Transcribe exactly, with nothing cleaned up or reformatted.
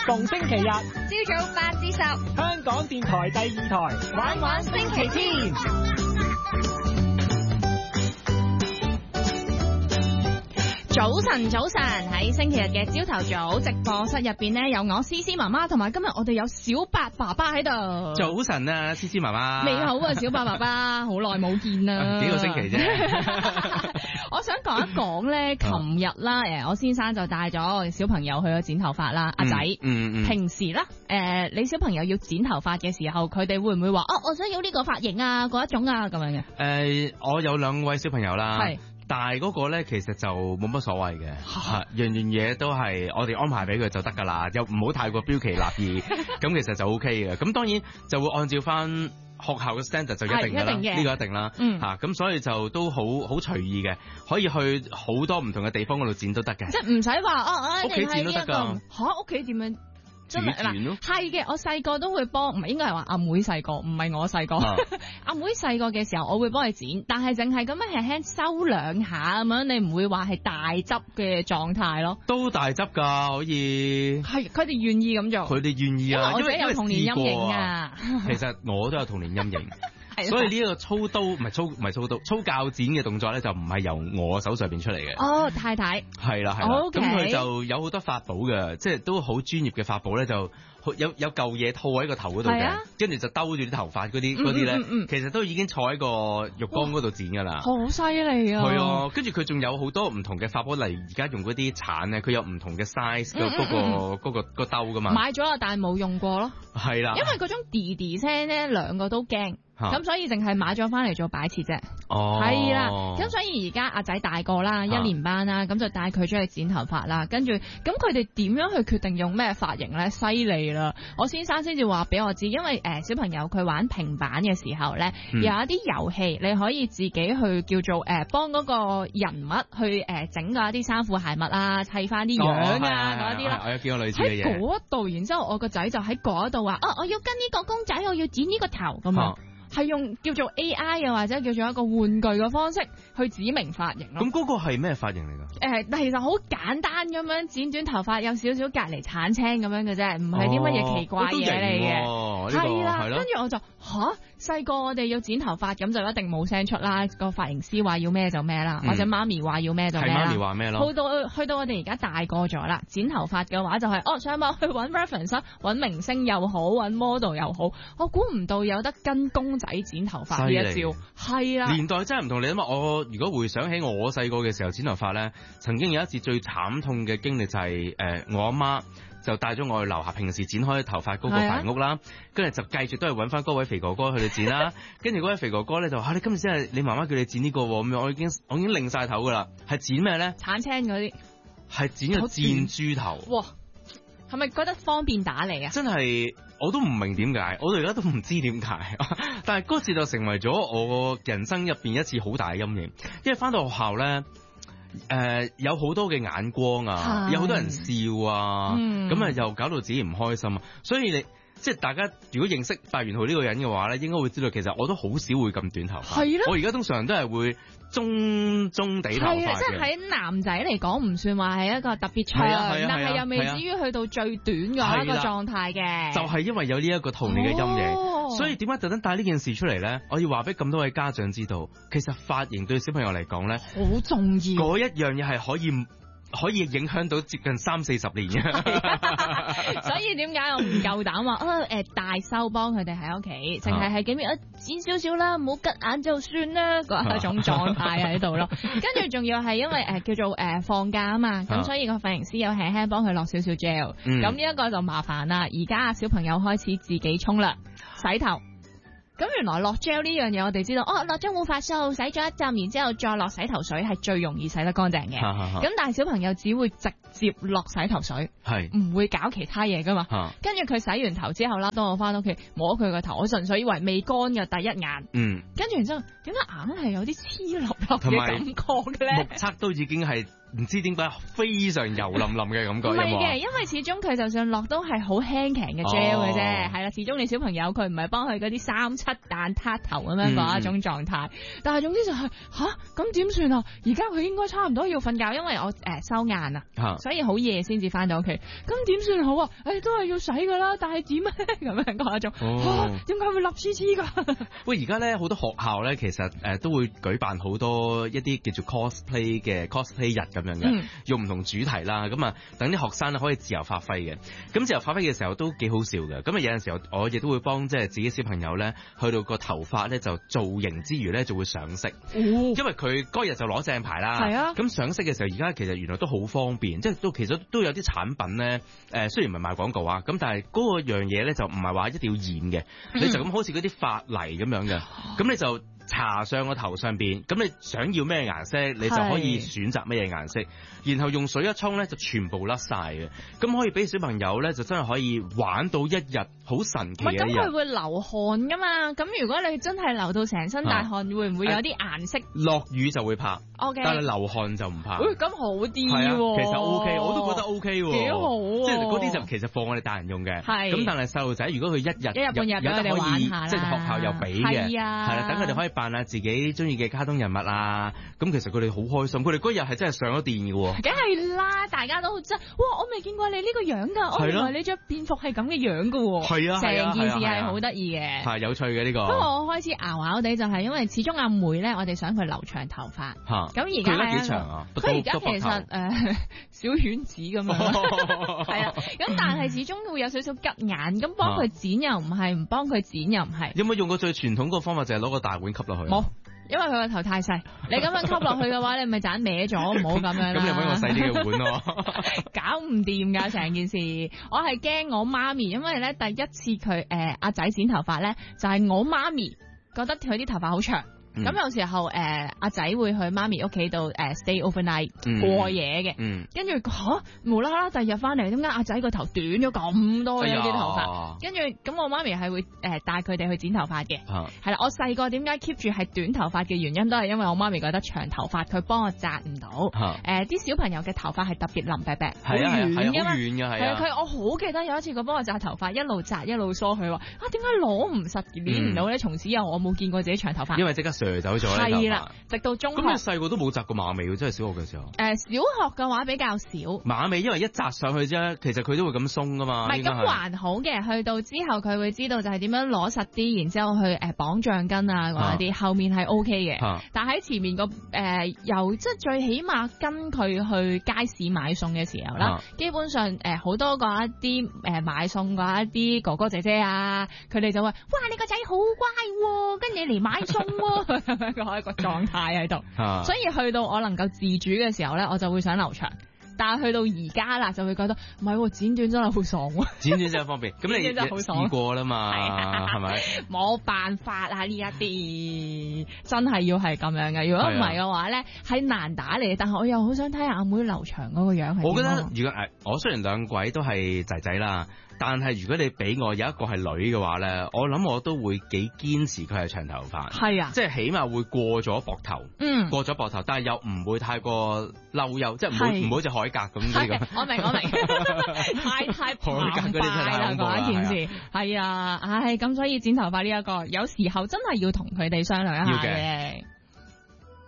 逢星期日朝早八至十， 香港電台第二台玩玩星期天。早晨，早晨！喺星期日嘅朝頭早直播室入邊呢，有我思思媽媽，同埋今日我哋有小白爸爸喺度。 早晨啊，思思媽媽。 你好啊，小白爸爸，好耐冇見啦。 幾個星期啫。 我想講一講咧，琴日啦，誒，我先生就帶咗小朋友去咗剪頭髮啦，阿仔。 嗯嗯。 平時咧，誒，你小朋友要剪頭髮嘅時候，佢哋會唔會話啊，我想要呢個髮型啊，嗰一種啊，咁樣嘅？ 誒，我有兩位小朋友啦。 係。 大嗰個咧，其實就冇乜所謂嘅，嚇樣樣嘢都係我哋安排俾佢就得㗎啦，又唔好太過標奇立異，咁其實就 O K 嘅。咁當然就會按照翻學校嘅 standard 就一定㗎啦，呢個一定啦， 嗯嚇咁所以就都好好隨意嘅，可以去好多唔同嘅地方嗰度剪都得嘅， 即係唔使話哦， 屋企剪都得㗎嚇，屋企點樣？真係嗱， 係嘅，我細個都會幫，唔係應該係話阿妹細個，唔係我細個。 啊、 阿妹細個嘅時候，我會幫佢剪，但係淨係咁樣輕輕收兩下咁樣，你唔會話係大執嘅狀態咯。 都大執㗎，可以。 係，佢哋願意咁做。 佢哋願意啊， 因為我自己有童年陰影啊。 其實我都有童年陰影。所以呢一個操刀唔係操唔係操刀操鉸剪嘅動作咧，就唔係由我手上邊出嚟嘅。 哦，太太係啦係啦，咁佢、okay. 就有好多法寶嘅，即係都好專業嘅法寶咧，就有有嚿嘢套喺個頭嗰度嘅，跟住、啊、就兜住啲頭髮嗰啲嗰啲咧，其實都已經坐喺個浴缸嗰度剪噶啦。好犀利啊！ 係啊，跟住佢仲有好多唔同嘅法寶，例如而家用嗰啲鏟咧，佢有唔同嘅 size 嘅嗰、嗰個嗰、嗯嗰個、嗰個兜噶嘛。買咗啦，但係冇用過咯。 係啦， 因為嗰種滴滴聲咧，兩個都驚。咁所以淨係買咗翻嚟做擺設啫。哦，係啦。咁所以而家阿仔大個啦，一年班啦，咁就帶佢出去剪頭髮啦。跟住，咁佢哋點樣去決定用咩髮型咧？犀利啦！我先生先至話俾我知，因為誒、呃、小朋友佢玩平板嘅時候咧、嗯，有一啲遊戲你可以自己去叫做誒幫嗰個人物去誒整嗰一啲衫褲鞋襪啊，砌翻啲樣啊嗰啲啦。 我有見過類似嘅嘢。喺嗰度，然之後我個仔就喺嗰度話：啊，我要跟呢個公仔，我要剪呢個頭咁樣。係用叫做 A I 又或者叫做一個玩具嘅方式去指明髮型咯。 咁嗰個係咩髮型嚟㗎？ 誒、呃，其實好簡單咁樣剪短頭髮，有少少隔離鏟青咁樣嘅啫，唔係啲乜嘢奇怪嘢嚟嘅。係啦，跟住我就吓，細個我哋要剪頭髮，咁就一定冇聲出啦。個髮型師話要咩就咩啦、嗯，或者媽咪話要咩就咩啦。係媽咪話咩咯？去到去到我哋而家大個咗啦，剪頭髮嘅話就係、是、哦上網去揾 reference， 揾明星又好，揾 model 又好，我估唔到有得跟公仔剪頭髮呢一招，係啦，年代真係唔同你啊嘛！我如果回想起我細個嘅時候剪頭髮咧，曾經有一次最慘痛嘅經歷就係、是、誒、呃、我阿媽就帶咗我去樓下平時剪開頭髮嗰個髮屋啦，跟住、啊、就繼續都係揾翻嗰位肥哥哥去剪啦，跟住嗰位肥哥哥咧就嚇、啊、你今次真係你媽媽叫你剪呢、這個咁樣，我已經我已經擰晒頭噶啦，係剪咩咧？鏟青嗰啲，係剪個箭豬頭。哇！係咪覺得方便打理啊？真係我都唔明點解，我到而家都唔知點解。但係嗰次就成為咗我人生入邊一次好大嘅陰影，因為翻到學校咧，誒、呃、有好多嘅眼光啊，有好多人笑啊，咁、嗯、啊又搞到自己唔開心啊，所以你。即係大家如果認識白元浩呢個人嘅話咧，應該會知道其實我都好少會咁短頭髮。係咯，我而家通常都係會中中地頭髮嘅。係啊，即係喺男仔嚟講唔算話係一個特別長，但係又未至於去到最短嘅一個狀態嘅。就係、是、因為有呢一個童年嘅陰影，哦、所以點解特登帶呢件事出嚟咧？我要話俾咁多位家長知道，其實髮型對小朋友嚟講咧好重要。嗰一樣嘢係可以。可以影響到接近三四十年嘅，所以點解我唔夠膽話啊？誒，大修幫佢哋喺屋企，淨係係幾秒剪少少啦，唔好吉眼就算啦，嗰一種狀態喺度咯。跟住仲要係因為誒、呃、叫做誒、呃、放假啊嘛，咁所以個髮型師有輕輕幫佢落少少 gel，咁呢一個就麻煩啦。而家小朋友開始自己沖涼、洗頭。咁原來落 gel 呢樣嘢，我哋知道哦，落咗護髮素，洗咗一浸，然之後再落洗頭水係最容易洗得乾淨嘅。咁但係小朋友只會直接落洗頭水，係唔會搞其他嘢噶嘛。跟住佢洗完頭之後啦，當我翻屋企摸佢個頭，我純粹以為未乾嘅第一眼。嗯。跟住然之後，點解硬係有啲黐笠笠嘅感覺嘅咧？目測都已經係唔知點解非常油淋淋嘅感覺。 唔係嘅，因為始終佢就算落都係好輕強嘅 gel 嘅啫，係啦、哦，始終你小朋友佢唔係幫佢嗰啲三七蛋撻頭咁樣嗰一種狀態，嗯、但係總之就係吓咁點算啊？而家佢應該差唔多要瞓覺，因為我誒、呃、收晏啊，所以好夜先至翻到屋企，咁點算好啊？誒、哎、都係要洗噶啦，但係點咧咁樣嗰一種吓？點解、哦啊、會立黐黐噶？喂， 而家咧好多學校咧，其實誒、呃、都會舉辦好多一啲叫做 cosplay 嘅 cosplay 日咁樣嘅，嗯、用唔同主題啦，咁啊等啲學生咧可以自由發揮嘅。咁自由發揮嘅時候都幾好笑嘅。咁啊有陣時候我亦都會幫即係自己小朋友咧，去到個頭髮咧就造型之餘咧就會上色，哦、因為佢嗰日就攞正牌啦。係啊。咁上色嘅時候，而家其實原來都好方便，即係都其實都有啲產品咧。誒、呃、雖然唔係賣廣告啊，咁但係嗰個樣嘢咧就唔係話一定要染嘅，嗯、你就咁好似嗰啲髮泥咁樣嘅，咁、哦、你就搽上個頭上邊，咁你想要咩顏色，你就可以選擇咩嘢顏色，然後用水一沖咧就全部甩晒嘅，咁可以俾小朋友咧就真係可以玩到一日好神奇嘅一日。咁佢會流汗噶嘛？咁如果你真係流到成身大汗，啊、會唔會有啲顏色？落雨就會怕，okay. 但係流汗就唔怕。喂、欸，咁好啲喎。其實 O K，我都覺得 O K 喎。幾好喎！即係嗰啲就其實放我哋大人用嘅。係。咁但係細路仔如果佢一日一日半日有得可以，即係學校又俾嘅，係啊，等佢哋可以扮下自己中意嘅卡通人物啊。咁其實佢哋好開心，佢哋嗰日係真係上咗電嘅喎。梗係啦，大家都真，哇！我未見過你呢個樣㗎，我原來你着便服係咁嘅樣㗎喎。係啊，成件事係好得意嘅，係有趣嘅呢個。不過我開始熬拗地就係因為始終阿妹咧，我哋想佢留長頭髮。嚇！咁而家係幾長啊？佢而家其實誒小丸子咁樣，係啊。咁但係始終會有少少吉眼，咁幫佢剪又唔係，唔幫佢剪又唔係。有冇用過最傳統個方法，就係攞個大碗吸落去？冇。因為佢個頭太細，你咁樣吸落去嘅話，你咪盞歪咗，唔好咁樣啦。咁你揾個細啲嘅碗咯。搞唔掂㗎成件事，我係驚我媽咪，因為咧第一次佢誒阿仔剪頭髮咧，就係、是、我媽咪覺得佢啲頭髮好長。咁、嗯、有時候誒阿仔會去媽咪屋企度誒 stay overnight、嗯、過夜嘅，跟住嚇無啦啦第二日翻嚟，點解阿仔個頭短咗咁多嘅啲、哎、頭髮？跟住咁我媽咪係會誒帶佢哋去剪頭髮嘅，係啦、啊。我細個點解 keep 住係短頭髮嘅原因，都係因為我媽咪覺得長頭髮佢幫我紮唔到。誒啲、啊呃、小朋友嘅頭髮係特別腍白白，好軟㗎嘛。係啊，佢我好記得有一次佢幫我紮頭髮，一路紮一路梳，佢話啊點解攞唔實攣唔到咧？從此以後我冇見過自己長頭髮，因為即刻走咗咧，係啦，直到中學。咁你細個都冇紮過馬尾嘅，真係小學嘅時候。誒、呃，小學嘅話比較少。馬尾因為一紮上去啫，其實佢都會咁鬆噶嘛。唔係，咁還好嘅，去到之後佢會知道就係點樣攞實啲，然之後去誒綁橡筋啊嗰啲，後面係 O K 嘅。啊、但喺前面個誒、呃、由即係最起碼跟佢去街市買餸嘅時候啦，啊、基本上誒好、呃、多嗰一啲誒買餸嗰一啲哥哥姐姐啊，佢哋就話：哇，你個仔好乖，跟你嚟買餸。個一個狀態喺度，所以去到我能夠自主嘅時候咧，我就會想留長。但係去到而家啦，就會覺得唔係，剪短真係好爽喎。剪短真係方便，咁你試過啦嘛，係咪？冇辦法啊，呢一啲真係要係咁樣嘅。如果唔係嘅話咧，係難打理。但係我又好想睇下阿妹留長嗰個樣係點。我覺得如果誒，我雖然兩鬼都係仔仔啦。但係如果你俾我有一個係女嘅話咧，我諗我都會幾堅持佢係長頭髮。係啊，即係起碼會過咗膊頭，嗯，過咗膊頭，但係又唔會太過嬲又，即係唔會唔好似海格咁呢個。我明我明，太太澎湃啦嗰一件事。係啊，唉，咁所以剪頭髮呢一個，有時候真係要同佢哋商量一下嘅。